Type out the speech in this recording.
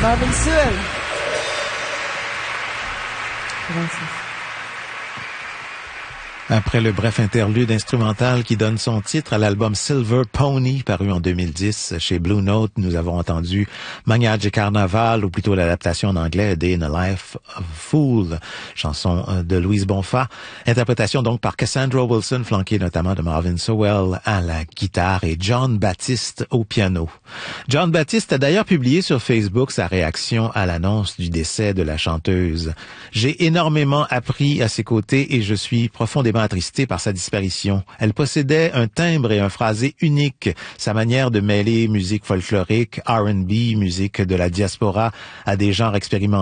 Marvin Sewell. Après le bref interlude instrumental qui donne son titre à l'album Silver Pony, paru en 2010 chez Blue Note, nous avons entendu Manhaj Carnaval, ou plutôt l'adaptation en anglais Day in the Life of a Fool, chanson de Louise Bonfa. Interprétation donc par Cassandra Wilson, flanquée notamment de Marvin Sewell à la guitare et John Baptiste au piano. John Baptiste a d'ailleurs publié sur Facebook sa réaction à l'annonce du décès de la chanteuse. J'ai énormément appris à ses côtés et je suis profondément attristé par sa disparition. Elle possédait un timbre et un phrasé unique. Sa manière de mêler musique folklorique, R&B, musique de la diaspora à des genres expérimentés